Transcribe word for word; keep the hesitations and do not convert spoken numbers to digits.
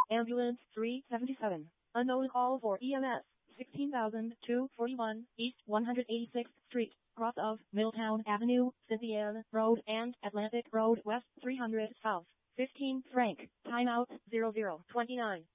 Ambulance three seventy-seven. Unknown call for E M S. sixteen thousand two hundred forty-one East one hundred eighty-sixth Street, cross of Middletown Avenue, Cynthiana Road, and Atlantic Road West three hundred South. fifteen Frank. Timeout zero zero twenty-nine.